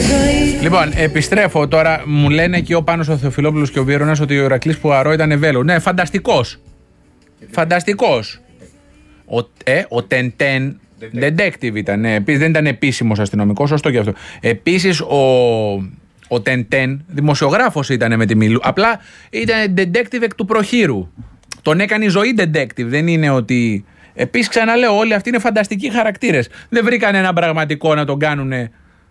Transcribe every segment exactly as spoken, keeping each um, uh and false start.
Λοιπόν, επιστρέφω τώρα. Μου λένε και ο Πάνος ο Θεοφιλόπουλος και ο Βιερώνας ότι ο Ηρακλής Πουαρό ήταν Βέλο. Ναι, φανταστικός. Φανταστικός. Ο, ε, ο Τεντέν detective ήταν. Ναι. Επίσης δεν ήταν επίσημος αστυνομικός, σωστό και αυτό. Επίσης ο, ο Τεντέν δημοσιογράφος ήταν με τη Μιλού. Απλά ήταν detective εκ του προχείρου. Τον έκανε η ζωή detective. Δεν είναι ότι. Επίσης ξαναλέω, όλοι αυτοί είναι φανταστικοί χαρακτήρες. Δεν βρήκαν έναν πραγματικό να τον κάνουν. Ε,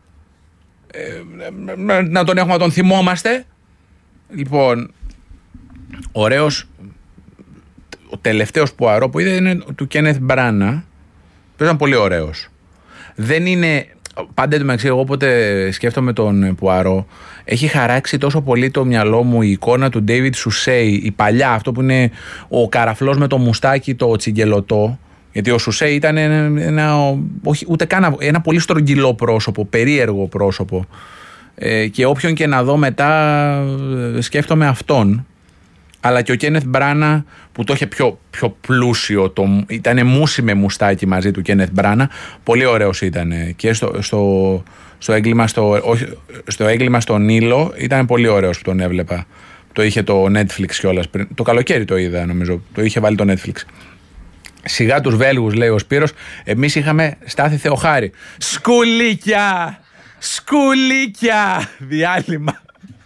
να τον έχουμε, να τον θυμόμαστε. Λοιπόν, ωραίος. Ο τελευταίος Πουαρό που είδε είναι του Κένεθ Μπράνα. Ήταν πολύ ωραίος. Δεν είναι. Πάντα του μεταξύ, εγώ όποτε σκέφτομαι τον Πουαρό, έχει χαράξει τόσο πολύ το μυαλό μου η εικόνα του David Suchet, η παλιά, αυτό που είναι ο καραφλός με το μουστάκι το τσιγκελωτό. Γιατί ο Suchet ήταν ένα, ένα, όχι, ούτε καν, ένα πολύ στρογγυλό πρόσωπο, περίεργο πρόσωπο. Ε, και όποιον και να δω μετά σκέφτομαι αυτόν. Αλλά και ο Κένεθ Μπράνα που το είχε πιο, πιο πλούσιο, το, ήταν μουσι με μουστάκι μαζί του Κένεθ Μπράνα, πολύ ωραίος ήταν. Και στο, στο, στο, έγκλημα, στο, όχι, στο έγκλημα στον Νείλο ήταν πολύ ωραίος που τον έβλεπα. Το είχε το Netflix κιόλας πριν. Το καλοκαίρι το είδα νομίζω, το είχε βάλει το Netflix. Σιγά τους Βέλγους, λέει ο Σπύρος, εμείς είχαμε Στάθη Θεοχάρη. Σκουλίκια! Σκουλίκια! Διάλειμμα.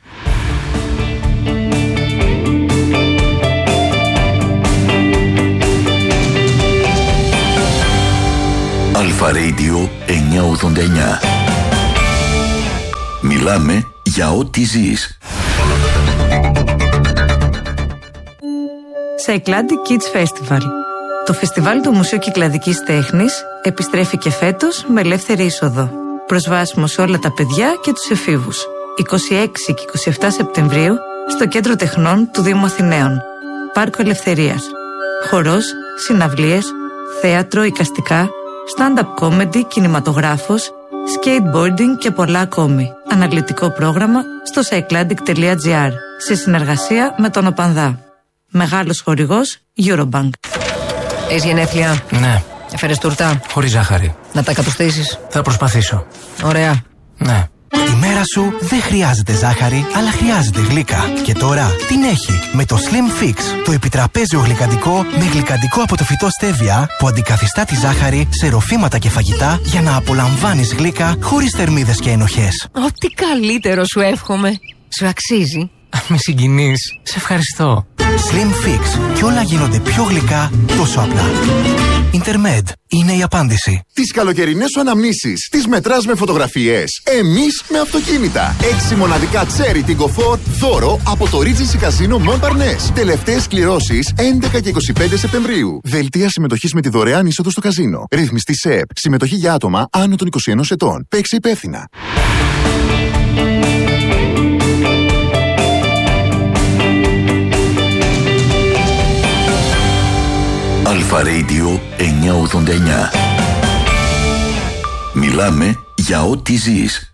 Αλφα Radio εννιακόσια ογδόντα εννιά. Μιλάμε για ό,τι ζεις. Cycladic Kids Festival. Το φεστιβάλ του Μουσείου Κυκλαδικής Τέχνης επιστρέφει και φέτος με ελεύθερη είσοδο. Προσβάσιμο σε όλα τα παιδιά και τους εφήβους. είκοσι έξι και είκοσι επτά Σεπτεμβρίου στο Κέντρο Τεχνών του Δήμου Αθηναίων. Πάρκο Ελευθερίας. Χορός, συναυλίες, θέατρο, εικαστικά, stand-up comedy, κινηματογράφος, skateboarding και πολλά ακόμη. Αναλυτικό πρόγραμμα στο cycladic τελεία gr σε συνεργασία με τον Οπανδά. Μεγάλος χορηγός Eurobank. Έχεις γενέθλια? Ναι. Έφερες τούρτα? Χωρίς ζάχαρη. Να τα κατουστήσεις? Θα προσπαθήσω. Ωραία. Ναι. Η μέρα σου δεν χρειάζεται ζάχαρη, αλλά χρειάζεται γλύκα. Και τώρα την έχει με το Slim Fix, το επιτραπέζιο γλυκαντικό με γλυκαντικό από το φυτό στέβια που αντικαθιστά τη ζάχαρη σε ροφήματα και φαγητά για να απολαμβάνεις γλύκα χωρίς θερμίδες και ενοχές. Ό,τι καλύτερο σου εύχομαι. Σου αξίζει. Με συγκινείς. Σε ευχαριστώ. Slim Fix. Και όλα γίνονται πιο γλυκά τόσο απλά. Intermed είναι η απάντηση. Τις καλοκαιρινές σου αναμνήσεις τις μετράς με φωτογραφίες. Εμείς με αυτοκίνητα. Έξι μοναδικά Cherry Tiggo φορ δώρο από το Regency Casino Montparnasse. Τελευταίες κληρώσεις έντεκα και είκοσι πέντε Σεπτεμβρίου. Δελτία συμμετοχής με τη δωρεάν είσοδο στο καζίνο. Ρύθμιστη ΣΕΠ. Συμμετοχή για άτομα άνω των είκοσι ενός ετών. Παίξε υπεύθυνα. Αλφα Radio εννιακόσια ογδόντα εννιά. Μιλάμε για ό,τι ζεις.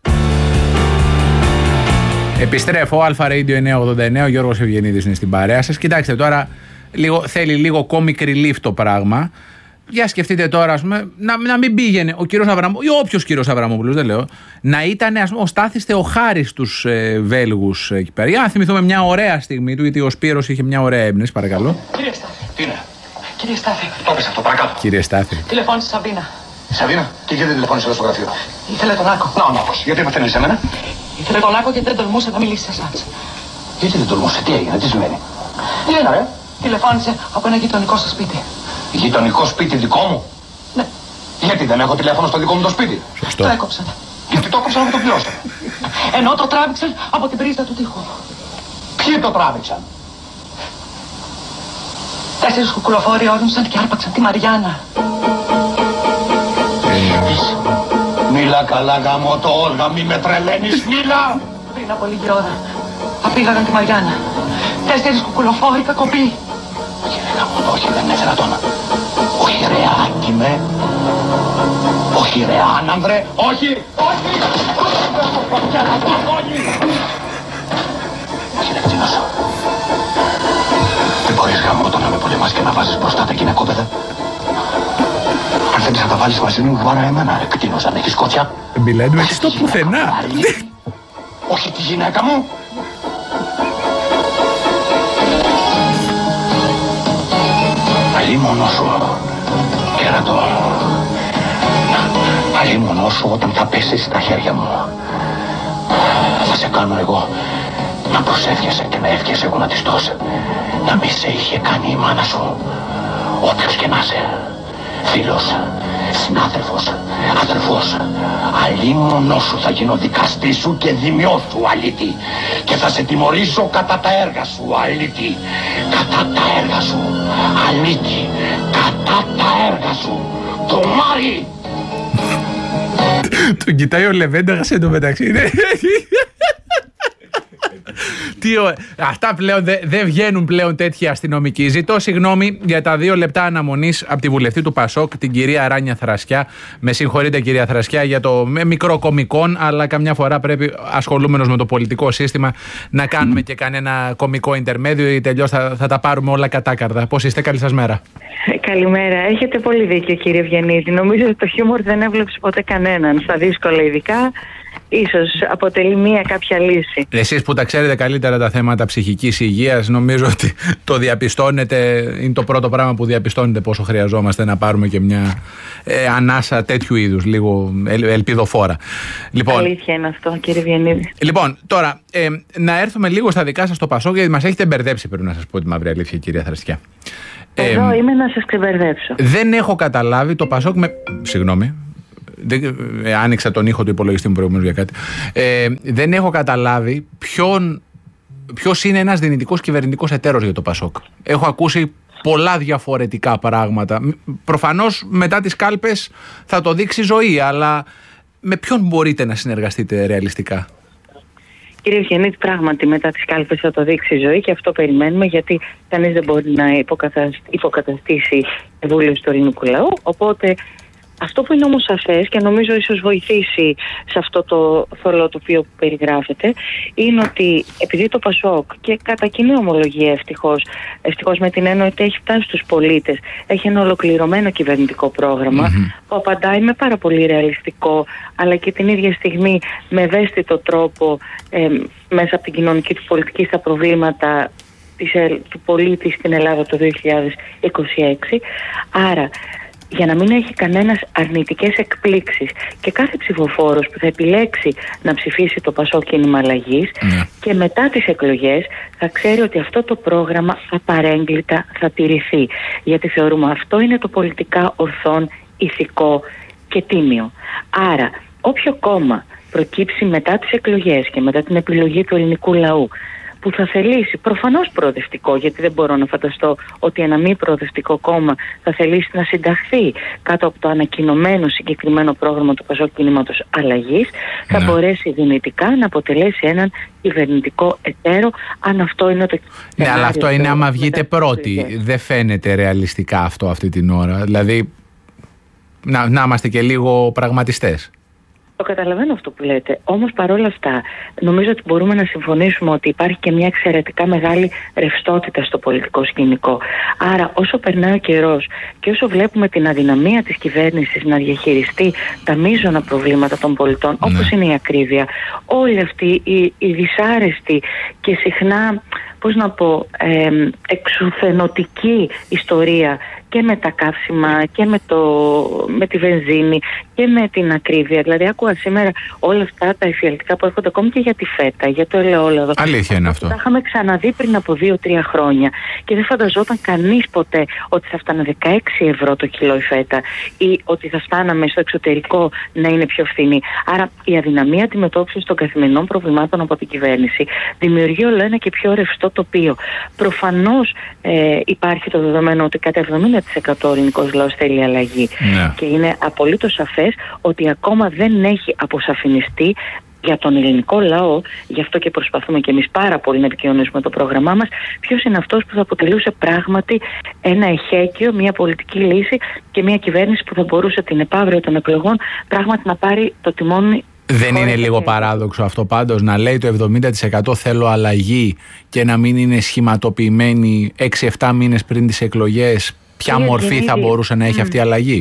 Επιστρέφω, Αλφα Radio εννιακόσια ογδόντα εννιά, ο Γιώργος Ευγενίδης είναι στην παρέα σας. Κοιτάξτε τώρα, λίγο, θέλει λίγο comic relief το πράγμα. Για σκεφτείτε τώρα, ας πούμε, να, να μην πήγαινε ο κύριος Αβραμόπουλος, ή όποιος κύριος Αβραμόπουλος, δεν λέω, να ήταν, ας πούμε, ο Στάθης Θεοχάρης στους ε, Βέλγους εκεί πέρα. Για να θυμηθούμε μια ωραία στιγμή του, γιατί ο Σπύρος είχε μια ωραία έμπνευση, παρακαλώ. Κύριε Στάθη. Τι είναι? Κύριε Στάθη. Το πες αυτό, παρακάτω. Κύριε Στάθη. Τηλεφώνησε Σαβίνα. Σαβίνα, και γιατί δεν τηλεφώνησε εδώ στο γραφείο? Ήθελε τον Άκο. Να, ο Νάκος. Γιατί παθαίνεις σε μένα? Ήθελε τον Άκο γιατί δεν τολμούσε να μιλήσει σε εσάς. Γιατί δεν τολμούσε, τι έγινε, τι σημαίνει? Τι είναι, ρε? Τηλεφώνησε από ένα γειτονικό στο σπίτι. Γειτονικό σπίτι δικό μου? Ναι. Γιατί δεν έχω τηλέφωνο στο δικό μου το σπίτι? Σωστό. Το έκοψαν. Γιατί το έκοψαν να το πληρώσω? Ενώ το τράβηξαν από την πρίστα του τοίχου. Ποιοι το τράβηξαν? Τέσσερις κουκουλοφόροι όρμησαν και άρπαξαν τη Μαριάννα. Μίλα καλά γάμο το όργα, μη με τρελαίνεις, μίλα! Πριν από λίγη ώρα απήγαγαν τη Μαριάννα. Τέσσερις κουκουλοφόροι κακοποί. Όχι ρε γάμο, όχι, δεν είναι δυνατόν. Όχι ρε Άκη με. Όχι ρε Άνανδρε, όχι, όχι! Όχι! Όχι ρε Κτίνος. Δεν μπορείς γάμο το να με πολεμάς και να βάζεις μπροστά τα κοινά κόπεδα. Αν θέλεις να τα βάλεις μαζί μου παρά εμένα, ρε κτίνος, αν έχεις κότσια. Μιλάει με στο πουθενά. Όχι τη γυναίκα μου. Αλίμονό σου, κέρατο. Αλίμονό σου όταν θα πέσεις στα χέρια μου. Θα σε κάνω εγώ να προσεύχεσαι και να εύχεσαι γονατιστός. Να μη σε είχε κάνει η μάνα σου. Όποιος και να είσαι. Φίλος, συνάδελφος, αδερφός. Αλίμονό σου θα γίνω δικαστή σου και δημιό σου, αλήτη. Και θα σε τιμωρήσω κατά τα έργα σου, αλήτη. Κατά τα έργα σου, αλήτη. Κατά τα έργα σου, το μάρι. Τον κοιτάει ο Λεβένταγας εντωμεταξύ. Τι ο... Αυτά πλέον δεν δε βγαίνουν πλέον τέτοιοι αστυνομικοί. Ζητώ συγγνώμη για τα δύο λεπτά αναμονής από τη βουλευτή του Πασόκ, την κυρία Ράνια Θρασκιά. Με συγχωρείτε, κυρία Θρασκιά, για το μικρό κωμικόν, αλλά καμιά φορά πρέπει, ασχολούμενος με το πολιτικό σύστημα, να κάνουμε και κανένα κωμικό ιντερμέδιο ή τελειώς θα, θα τα πάρουμε όλα κατάκαρδα. Πώς είστε, καλή σας μέρα. Καλημέρα. Έχετε πολύ δίκιο, κύριε Ευγενίδη. Νομίζω ότι το χιούμορ δεν έβλεψε ποτέ κανέναν. Στα δύσκολα ειδικά, ίσως αποτελεί μία κάποια λύση. Εσείς που τα ξέρετε καλύτερα τα θέματα ψυχικής υγείας, νομίζω ότι το διαπιστώνετε, είναι το πρώτο πράγμα που διαπιστώνετε, πόσο χρειαζόμαστε να πάρουμε και μια ε, ανάσα τέτοιου είδους, λίγο ελ, ελπιδοφόρα. Λοιπόν, αλήθεια είναι αυτό, κύριε Ευγενίδη. Λοιπόν, τώρα, ε, να έρθουμε λίγο στα δικά σας στο Πασόκ, γιατί μας έχετε μπερδέψει, πρέπει να σας πω τη μαύρη αλήθεια, κυρία Θρασκιά. Εδώ ε, είμαι να σας ξεμπερδέψω. Δεν έχω καταλάβει το Πασόκ με... Συγγνώμη. Δεν, ε, άνοιξα τον ήχο του υπολογιστή μου προηγουμένως για κάτι. Ε, δεν έχω καταλάβει ποιον, ποιος είναι ένας δυνητικός κυβερνητικός εταίρος για το Πασόκ. Έχω ακούσει πολλά διαφορετικά πράγματα. Προφανώς μετά τις κάλπες θα το δείξει η ζωή, αλλά με ποιον μπορείτε να συνεργαστείτε ρεαλιστικά? Κύριε Ευγενίδη, πράγματι μετά τις κάλπες θα το δείξει η ζωή και αυτό περιμένουμε, γιατί κανείς δεν μπορεί να υποκαταστήσει βούλευση του ελληνικού λαού. Οπότε αυτό που είναι όμως σαφές και νομίζω ίσως βοηθήσει σε αυτό το θολό τοπίο που περιγράφεται, είναι ότι επειδή το Πασόκ, και κατά κοινή ομολογία ευτυχώς, ευτυχώς με την έννοια ότι έχει φτάσει στους πολίτες, έχει ένα ολοκληρωμένο κυβερνητικό πρόγραμμα mm-hmm. που απαντάει με πάρα πολύ ρεαλιστικό, αλλά και την ίδια στιγμή με ευαίσθητο τρόπο ε, μέσα από την κοινωνική του πολιτική στα προβλήματα της, του πολίτη στην Ελλάδα το δύο χιλιάδες είκοσι έξι. Άρα, για να μην έχει κανένας αρνητικές εκπλήξεις και κάθε ψηφοφόρος που θα επιλέξει να ψηφίσει το Πασόκ Κίνημα Αλλαγής yeah. και μετά τις εκλογές θα ξέρει ότι αυτό το πρόγραμμα απαρέγκλιτα θα τηρηθεί, γιατί θεωρούμε αυτό είναι το πολιτικά ορθόν, ηθικό και τίμιο. Άρα όποιο κόμμα προκύψει μετά τις εκλογές και μετά την επιλογή του ελληνικού λαού που θα θελήσει προφανώς προοδευτικό, γιατί δεν μπορώ να φανταστώ ότι ένα μη προοδευτικό κόμμα θα θελήσει να συνταχθεί κάτω από το ανακοινωμένο συγκεκριμένο πρόγραμμα του Πασόκ Κινήματος Αλλαγής, θα ναι. μπορέσει δυνητικά να αποτελέσει έναν κυβερνητικό εταίρο, αν αυτό είναι το... Ναι, αλλά αυτό είναι άμα βγείτε πρώτοι. Δεν φαίνεται ρεαλιστικά αυτό αυτή την ώρα. Δηλαδή, να, να είμαστε και λίγο πραγματιστές. Το καταλαβαίνω αυτό που λέτε. Όμως παρόλα αυτά νομίζω ότι μπορούμε να συμφωνήσουμε ότι υπάρχει και μια εξαιρετικά μεγάλη ρευστότητα στο πολιτικό σκηνικό. Άρα όσο περνάει ο καιρός και όσο βλέπουμε την αδυναμία της κυβέρνησης να διαχειριστεί τα μείζωνα προβλήματα των πολιτών, ναι. όπως είναι η ακρίβεια, όλη αυτή η, η δυσάρεστη και συχνά, πώς να πω, ε, εξουθενωτική ιστορία και με τα καύσιμα και με, το, με τη βενζίνη και με την ακρίβεια. Δηλαδή άκουγα σήμερα όλα αυτά τα εφιαλτικά που έρχονται ακόμη και για τη φέτα, για το ελαιόλαδο. Αλήθεια είναι αυτό. Τα είχαμε ξαναδεί πριν από δύο τρία χρόνια και δεν φανταζόταν κανείς ποτέ ότι θα φτάνε δεκαέξι ευρώ το κιλό η φέτα ή ότι θα φτάναμε στο εξωτερικό να είναι πιο φθηνή. Άρα η αδυναμία αντιμετώπισης των καθημερινών προβλημάτων από την κυβέρνηση δημιουργεί όλο ένα και πιο ρευστό τοπίο. Προφανώς ε, υπάρχει το δεδομένο ότι κατά εβδομήντα τοις εκατό ο ελληνικός λαός θέλει αλλαγή. Ναι. Και είναι απολύτως σαφές ότι ακόμα δεν έχει αποσαφινιστεί για τον ελληνικό λαό, γι' αυτό και προσπαθούμε και εμείς πάρα πολύ να επικοινωνήσουμε το πρόγραμμά μας, ποιος είναι αυτός που θα αποτελούσε πράγματι ένα εχέκιο, μια πολιτική λύση και μια κυβέρνηση που θα μπορούσε την επαύριο των εκλογών πράγματι να πάρει το τιμόνι. Δεν είναι λίγο παράδοξο αυτό πάντως να λέει το εβδομήντα τοις εκατό θέλω αλλαγή και να μην είναι σχηματοποιημένη έξι εφτά μήνες πριν τις εκλογές? Ποια μορφή θα μπορούσε να έχει αυτή η αλλαγή?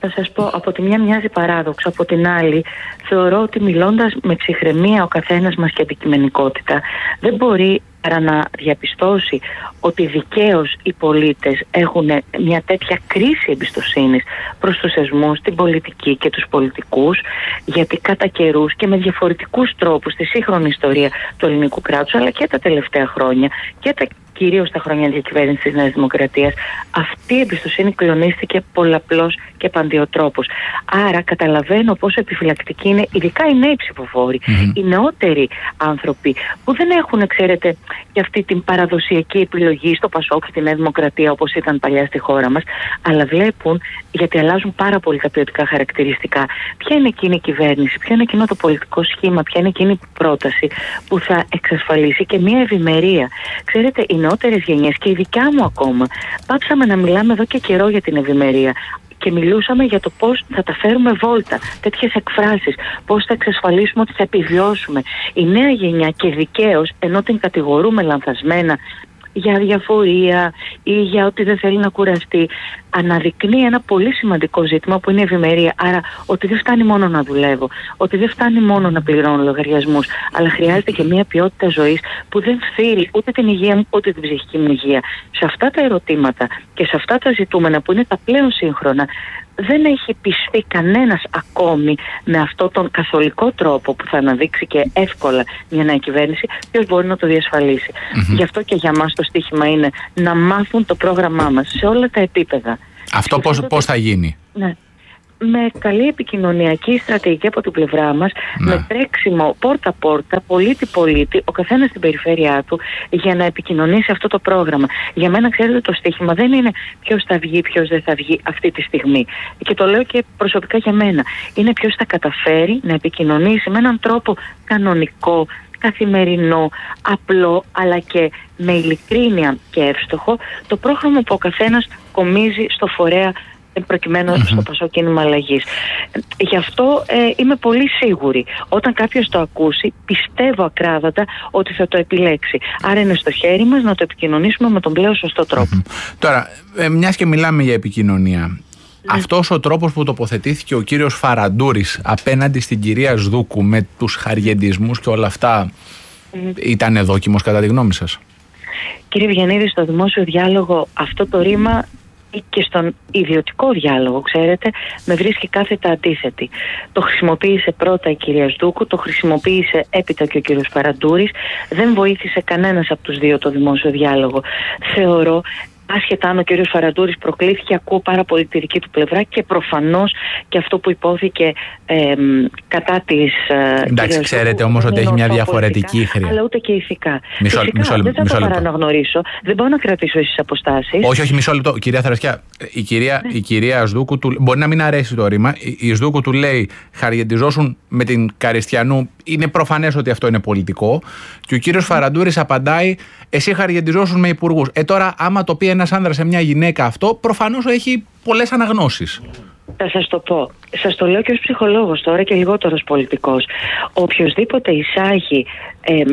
Θα σας πω, από τη μια μοιάζει παράδοξο, από την άλλη θεωρώ ότι μιλώντας με ψυχραιμία ο καθένας μας και αντικειμενικότητα, δεν μπορεί παρά να διαπιστώσει ότι δικαίως οι πολίτες έχουν μια τέτοια κρίση εμπιστοσύνης προς τους θεσμούς, την πολιτική και τους πολιτικούς, γιατί κατά καιρούς και με διαφορετικούς τρόπους στη σύγχρονη ιστορία του ελληνικού κράτους, αλλά και τα τελευταία χρόνια και τα κυρίως τα χρόνια διακυβέρνησης της Νέας Δημοκρατίας, αυτή η εμπιστοσύνη κλονίστηκε πολλαπλώς και παντιοτρόπως. Άρα καταλαβαίνω πόσο επιφυλακτικοί είναι, ειδικά οι νέοι ψηφοφόροι, mm-hmm. οι νεότεροι άνθρωποι που δεν έχουν, ξέρετε, και αυτή την παραδοσιακή επιλογή στο Πασόκ, στη Νέα Δημοκρατία, όπως ήταν παλιά στη χώρα μας, αλλά βλέπουν, γιατί αλλάζουν πάρα πολύ τα ποιοτικά χαρακτηριστικά, ποια είναι εκείνη η κυβέρνηση, ποιο είναι εκείνο το πολιτικό σχήμα, ποια είναι εκείνη η πρόταση που θα εξασφαλίσει και μια ευημερία. Ξέρετε, οι νεότερες γενιές και η δικιά μου ακόμα, πάψαμε να μιλάμε εδώ και καιρό για την ευημερία. Και μιλούσαμε για το πώς θα τα φέρουμε βόλτα, τέτοιες εκφράσεις, πώς θα εξασφαλίσουμε ότι θα επιβιώσουμε. Η νέα γενιά και δικαίως, ενώ την κατηγορούμε λανθασμένα για αδιαφορία ή για ότι δεν θέλει να κουραστεί, αναδεικνύει ένα πολύ σημαντικό ζήτημα που είναι η ευημερία. Άρα ότι δεν φτάνει μόνο να δουλεύω, ότι δεν φτάνει μόνο να πληρώνω λογαριασμούς, αλλά χρειάζεται και μια ποιότητα ζωής που δεν φθείρει ούτε την υγεία μου ούτε την ψυχική μου υγεία. Σε αυτά τα ερωτήματα και σε αυτά τα ζητούμενα που είναι τα πλέον σύγχρονα, δεν έχει πιστεί κανένας ακόμη με αυτόν τον καθολικό τρόπο που θα αναδείξει και εύκολα μια νέα κυβέρνηση, ποιος μπορεί να το διασφαλίσει. Mm-hmm. Γι' αυτό και για μας το στίχημα είναι να μάθουν το πρόγραμμά μας σε όλα τα επίπεδα. Αυτό πώς, το... πώς θα γίνει? Ναι. Με καλή επικοινωνιακή στρατηγική από την πλευρά μας, ναι. με τρέξιμο πόρτα-πόρτα, πολίτη-πολίτη, ο καθένας στην περιφέρειά του, για να επικοινωνήσει αυτό το πρόγραμμα. Για μένα, ξέρετε, το στίχημα δεν είναι ποιος θα βγει, ποιος δεν θα βγει αυτή τη στιγμή. Και το λέω και προσωπικά για μένα. Είναι ποιος θα καταφέρει να επικοινωνήσει με έναν τρόπο κανονικό, καθημερινό, απλό, αλλά και με ειλικρίνεια και εύστοχο, το πρόγραμμα που ο καθένας κομίζει στο φορέα προκειμένου mm-hmm. στο Πασόκ Κίνημα Αλλαγής. Γι' αυτό ε, είμαι πολύ σίγουρη. Όταν κάποιος το ακούσει, πιστεύω ακράδαντα ότι θα το επιλέξει. Άρα είναι στο χέρι μας να το επικοινωνήσουμε με τον πλέον σωστό τρόπο. Mm-hmm. Τώρα, ε, μιας και μιλάμε για επικοινωνία, mm. αυτός ο τρόπος που τοποθετήθηκε ο κύριος Φαραντούρης απέναντι στην κυρία Σδούκου με τους χαριεντισμούς και όλα αυτά, mm. ήταν δόκιμος κατά τη γνώμη σας? Κύριε Βιαννίδη, στο δημόσιο διάλογο αυτό το ρήμα και στον ιδιωτικό διάλογο, ξέρετε, με βρίσκει κάθετα αντίθετη. Το χρησιμοποίησε πρώτα η κυρία Σδούκου, το χρησιμοποίησε έπειτα και ο κύριος Φαραντούρης. Δεν βοήθησε κανένας από τους δύο το δημόσιο διάλογο. Θεωρώ, άσχετα αν ο κύριος Φαραντούρης προκλήθηκε, ακούω πάρα πολύ τη δική του πλευρά και προφανώς και αυτό που υπόθηκε ε, κατά της ε, εντάξει, ξέρετε όμως ότι έχει μια διαφορετική χρειά. Αλλά ούτε και ηθικά. Μισό, Φυσικά, μισό, δεν θα μισό το λεπτό. παραναγνωρίσω. Δεν μπορώ να κρατήσω εσείς αποστάσεις. Όχι, όχι, μισό λεπτό. Κυρία Θαρασκιά, η κυρία, ναι. η κυρία Σδούκου του, μπορεί να μην αρέσει το ρήμα. Η, η Σδούκου του λέει χαριεντιζόσουν με την Καριστιανού. Είναι προφανές ότι αυτό είναι πολιτικό. Και ο κύριος Φαραντούρης απαντάει, εσύ χαριεντιζόσουν με υπουργούς. Ε, τώρα, άμα το πει ένας άνδρας σε μια γυναίκα αυτό, προφανώς έχει πολλές αναγνώσεις. Θα σας το πω. Σας το λέω και ως ψυχολόγος τώρα και λιγότερο ως πολιτικός. Οποιοςδήποτε εισάγει ε,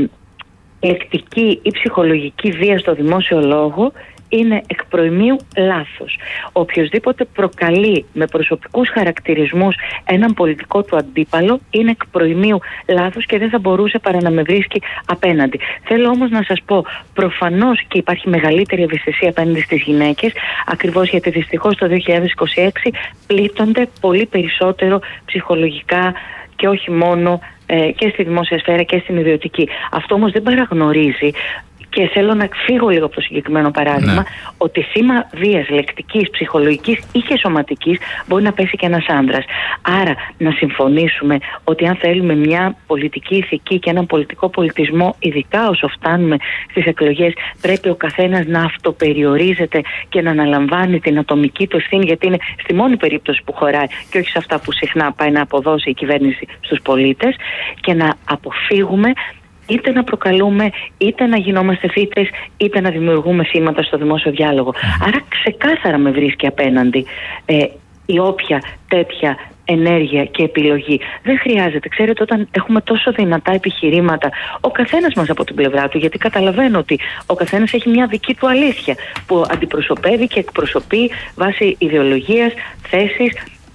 λεκτική ή ψυχολογική βία στο δημόσιο λόγο είναι εκ προημίου λάθος. Οποιοςδήποτε προκαλεί με προσωπικούς χαρακτηρισμούς έναν πολιτικό του αντίπαλο είναι εκ προημίου λάθος και δεν θα μπορούσε παρά να με βρίσκει απέναντι. Θέλω όμως να σας πω, προφανώς και υπάρχει μεγαλύτερη ευαισθησία απέναντι στις γυναίκες, ακριβώς γιατί δυστυχώς το δύο χιλιάδες είκοσι έξι πλήττονται πολύ περισσότερο ψυχολογικά και όχι μόνο ε, και στη δημόσια σφαίρα και στην ιδιωτική. Αυτό όμως δεν παραγνωρίζει. Και θέλω να φύγω λίγο από το συγκεκριμένο παράδειγμα, ναι. ότι θύμα βίας λεκτικής, ψυχολογικής ή και σωματικής μπορεί να πέσει και ένας άνδρας. Άρα να συμφωνήσουμε ότι αν θέλουμε μια πολιτική ηθική και έναν πολιτικό πολιτισμό, ειδικά όσο φτάνουμε στις εκλογές, πρέπει ο καθένας να αυτοπεριορίζεται και να αναλαμβάνει την ατομική του ευθύνη, γιατί είναι στη μόνη περίπτωση που χωράει και όχι σε αυτά που συχνά πάει να αποδώσει η κυβέρνηση στους πολίτες, και να αποφύγουμε είτε να προκαλούμε, είτε να γινόμαστε θύτες, είτε να δημιουργούμε θύματα στο δημόσιο διάλογο. Άρα ξεκάθαρα με βρίσκει απέναντι ε, η όποια τέτοια ενέργεια και επιλογή. Δεν χρειάζεται. Ξέρετε, όταν έχουμε τόσο δυνατά επιχειρήματα, ο καθένας μας από την πλευρά του, γιατί καταλαβαίνω ότι ο καθένας έχει μια δική του αλήθεια που αντιπροσωπεύει και εκπροσωπεί βάσει ιδεολογίας, θέσης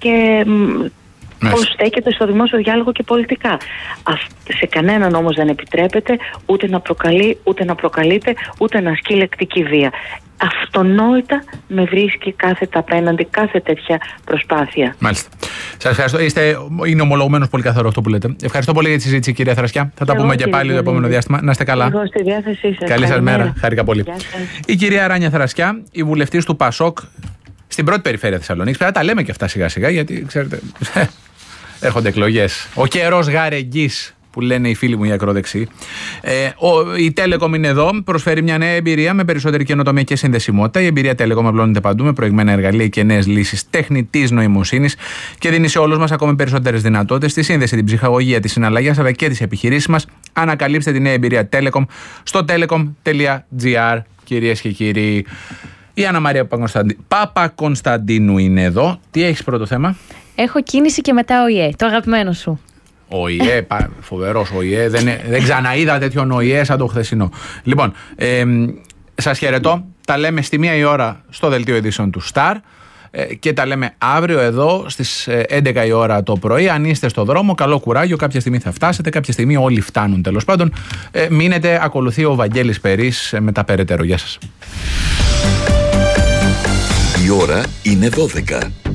και Μέσα. πώς στέκεται στο δημόσιο διάλογο και πολιτικά. Σε κανέναν όμως δεν επιτρέπεται ούτε να προκαλεί, ούτε να προκαλείται, ούτε να ασκεί λεκτική βία. Αυτονόητα με βρίσκει κάθετα απέναντι κάθε τέτοια προσπάθεια. Μάλιστα. Σας ευχαριστώ. Είστε, είναι ομολογουμένως πολύ καθαρό αυτό που λέτε. Ευχαριστώ πολύ για τη συζήτηση, κυρία Θρασκιά. Θα τα Εγώ, πούμε και πάλι το επόμενο διάστημα. Να είστε καλά. Εγώ στη διάθεσή σας. Καλή σας Καλημέρα. μέρα. Χάρηκα πολύ. Γεια σας. Η κυρία Ράνια Θρασκιά, η βουλευτής του ΠΑΣΟΚ στην πρώτη περιφέρεια Θεσσαλονίκης. Πρέπει να τα λέμε και αυτά σιγά-σιγά, γιατί ξέρετε. Έρχονται εκλογές. Ο καιρός γαρεγγής, που λένε οι φίλοι μου οι ακροδεξιοί. Ε, ο, η Telecom είναι εδώ, προσφέρει μια νέα εμπειρία με περισσότερη καινοτομία και συνδεσιμότητα. Η εμπειρία Telecom απλώνεται παντού με προηγμένα εργαλεία και νέες λύσεις τεχνητής νοημοσύνης και δίνει σε όλους μας ακόμη περισσότερες δυνατότητες στη σύνδεση, την ψυχαγωγία, τις συναλλαγές αλλά και τις επιχειρήσεις μας. Ανακαλύψτε τη νέα εμπειρία Telecom στο telecom τελεία gr, κυρίες και κύριοι. Η Άννα Μαρία Παπακονσταντίνου είναι εδώ. Τι έχεις πρώτο θέμα? Έχω κίνηση και μετά ο ΙΕ, το αγαπημένο σου. Ο ΙΕ, φοβερός ο ΙΕ, δεν, δεν ξαναείδα τέτοιον ο ΙΕ σαν το χθεσινό. Λοιπόν, ε, σας χαιρετώ. Τα λέμε στη μία η ώρα στο δελτίο ειδήσεων του Star ε, και τα λέμε αύριο εδώ στις έντεκα η ώρα το πρωί. Αν είστε στο δρόμο, καλό κουράγιο. Κάποια στιγμή θα φτάσετε, κάποια στιγμή όλοι φτάνουν τέλος πάντων. Ε, μείνετε, ακολουθεί ο Βαγγέλης Περής με τα περαιτέρω. Γεια σας. Η ώρα είναι δώδεκα.